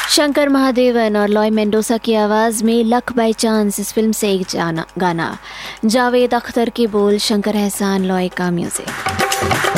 शंकर महादेवन और लॉय मेंडोसा की आवाज में लक बाय चांस इस फिल्म से एक गाना। जावेद अख्तर के बोल, शंकर एहसान, लॉय का म्यूजिक।